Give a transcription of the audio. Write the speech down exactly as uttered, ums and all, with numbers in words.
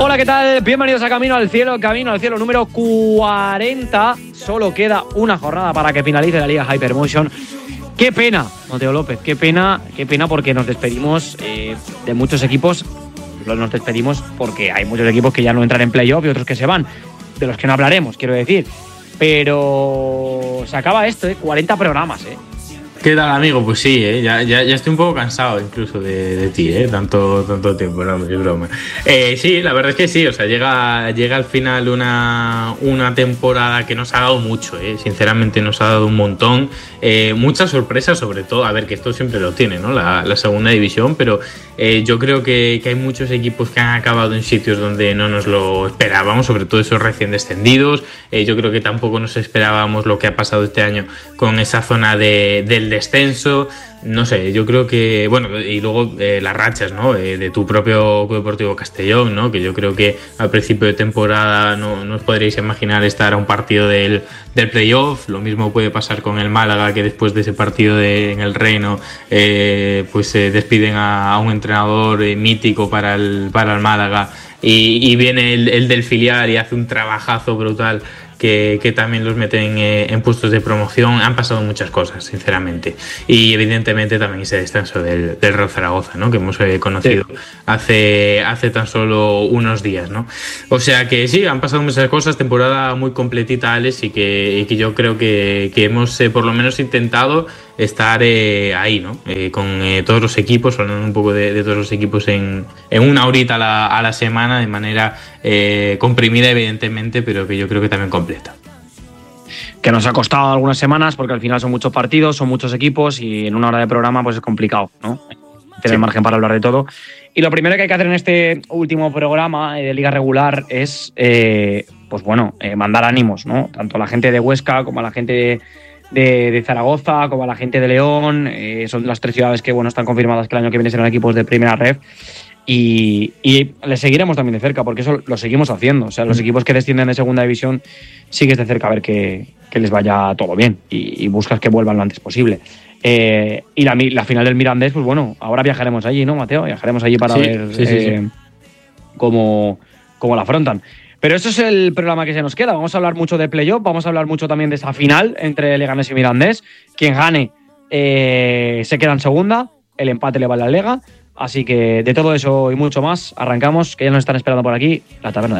Hola, ¿qué tal? Bienvenidos a Camino al Cielo, Camino al Cielo número cuarenta. Solo queda una jornada para que finalice la Liga Hypermotion. Qué pena, Mateo López, qué pena, qué pena porque nos despedimos eh, de muchos equipos. Nos despedimos porque hay muchos equipos que ya no entran en playoff y otros que se van, de los que no hablaremos, quiero decir. Pero se acaba esto, ¿eh? cuarenta programas, ¿eh? ¿Qué tal, amigo? Pues sí, ¿eh? ya, ya, ya estoy un poco cansado incluso de, de ti, ¿eh? Tanto, tanto tiempo, no, es broma. Eh, sí, la verdad es que sí, o sea, llega, llega al final una, una temporada que nos ha dado mucho, ¿eh? Sinceramente nos ha dado un montón, eh, muchas sorpresas sobre todo, a ver, que esto siempre lo tiene, ¿no? La, la segunda división, pero eh, yo creo que, que hay muchos equipos que han acabado en sitios donde no nos lo esperábamos, sobre todo esos recién descendidos. Eh, yo creo que tampoco nos esperábamos lo que ha pasado este año con esa zona de, del descenso, no sé, yo creo que, bueno, y luego eh, las rachas, ¿no? Eh, de tu propio Club Deportivo Castellón, ¿no? Que yo creo que al principio de temporada no, no os podréis imaginar estar a un partido del, del playoff. Lo mismo puede pasar con el Málaga, que después de ese partido de, en el Reino, eh, pues eh, despiden a, a un entrenador eh, mítico para el, para el Málaga y, y viene el, el del filial y hace un trabajazo brutal. Que, que también los meten eh, en puestos de promoción. Han pasado muchas cosas, sinceramente. Y evidentemente también ese descenso del, del Real Zaragoza, ¿no? Que hemos eh, conocido sí. hace, hace tan solo unos días, ¿no? O sea que sí, han pasado muchas cosas. Temporada muy completita, Alex, y que, y que yo creo que, que hemos eh, por lo menos intentado estar eh, ahí, ¿no? Eh, con eh, todos los equipos, hablando un poco de, de todos los equipos en, en una horita a la, a la semana, de manera eh, comprimida, evidentemente, pero que yo creo que también completa. Que nos ha costado algunas semanas porque al final son muchos partidos, son muchos equipos y en una hora de programa pues es complicado, ¿no? Tener sí. margen para hablar de todo. Y lo primero que hay que hacer en este último programa de Liga Regular es, eh, pues bueno, eh, mandar ánimos, ¿no? Tanto a la gente de Huesca como a la gente de De, de Zaragoza, como a la gente de León, eh, son las tres ciudades que bueno están confirmadas que el año que viene serán equipos de primera ref y, y les seguiremos también de cerca porque eso lo seguimos haciendo, o sea, los equipos que descienden de segunda división sigues de cerca a ver que, que les vaya todo bien y, y buscas que vuelvan lo antes posible. Eh, y la, la final del Mirandés, pues bueno, ahora viajaremos allí, ¿no, Mateo? Viajaremos allí para sí, ver sí, sí, eh, sí. Cómo, cómo la afrontan. Pero eso es el programa que se nos queda. Vamos a hablar mucho de playoff, vamos a hablar mucho también de esa final entre Leganés y Mirandés. Quien gane eh, se queda en segunda, el empate le va a la Liga. Así que de todo eso y mucho más, arrancamos, que ya nos están esperando por aquí, la Taberna del